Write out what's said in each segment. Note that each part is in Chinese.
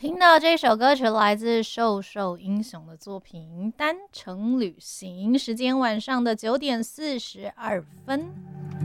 听到这首歌曲来自瘦瘦英雄的作品《单程旅行》，时间晚上的9:42。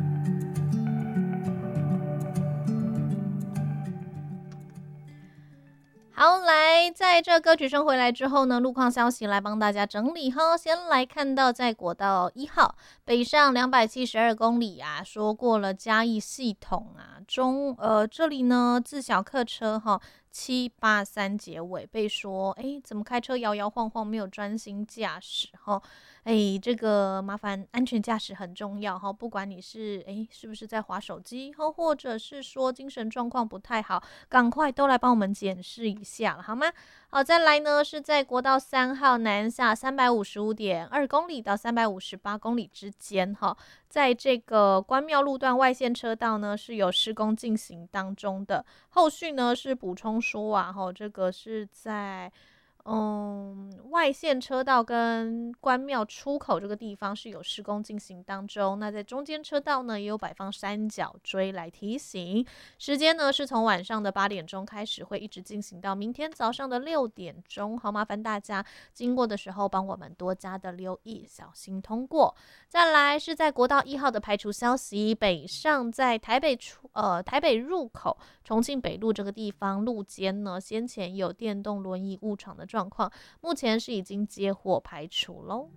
好，来，在这歌曲声回来之后呢，路况消息来帮大家整理哈。先来看到在国道1号北上272公里啊，说过了嘉义系统啊，这里呢自小客车哈783结尾被说，怎么开车摇摇晃晃，没有专心驾驶哈。这个麻烦安全驾驶很重要哈，不管你是不是在滑手机或者是说精神状况不太好，赶快都来帮我们检视一下了好吗？好，再来呢是在国道3号南下355.2公里到358公里之间哈，在这个关庙路段外线车道呢是有施工进行当中的，后续呢是补充说啊，这个是在外线车道跟关庙出口这个地方是有施工进行当中。那在中间车道呢，也有摆放三角锥来提醒。时间呢是从晚上的8点钟开始，会一直进行到明天早上的6点钟。好，麻烦大家经过的时候帮我们多加的留意，小心通过。再来是在国道1号的排除消息，北上在台北入口重庆北路这个地方路肩呢，先前有电动轮椅误闯的状况，目前是已经接获排除咯。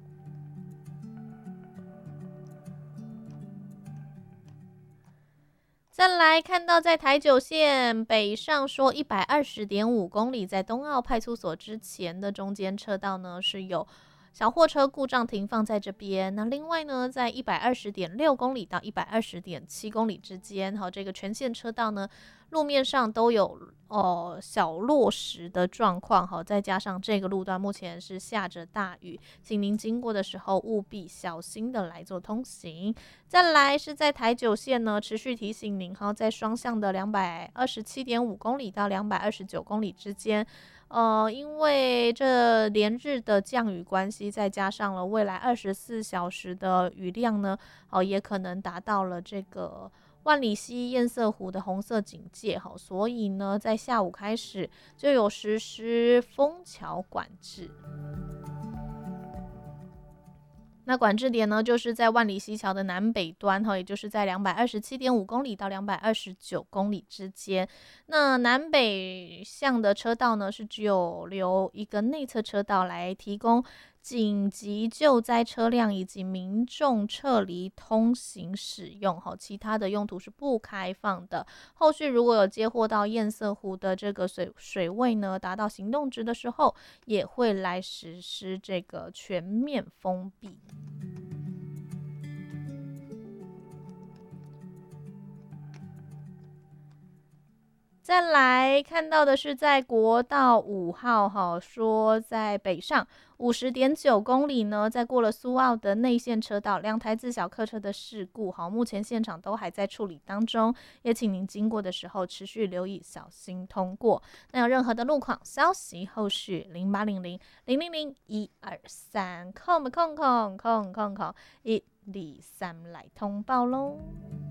再来看到在台九线北上说120.5公里，在东澳派出所之前的中间车道呢是有小货车故障停放在这边。那另外呢，在120.6公里到120.7公里之间，这个全线车道呢，路面上都有小落石的状况，再加上这个路段目前是下着大雨，请您经过的时候务必小心的来做通行。再来是在台九线呢，持续提醒您在双向的227.5公里到229公里之间。因为这连日的降雨关系，再加上了未来24小时的雨量呢，也可能达到了这个万里溪堰塞湖的红色警戒，所以呢，在下午开始就有实施封桥管制。那管制点呢，就是在万里溪桥的南北端，也就是在227.5公里到229公里之间。那南北向的车道呢，是只有留一个内侧车道来提供紧急救灾车辆以及民众撤离通行使用，其他的用途是不开放的。后续如果有接获到堰塞湖的这个水位呢达到行动值的时候，也会来实施这个全面封闭。再来看到的是在国道5号说在北上50.9公里呢，在过了苏澳的内线车道，2台自小客车的事故，目前现场都还在处理当中，也请您经过的时候持续留意，小心通过。那有任何的路况消息，后续0800-000-123，123来通报咯。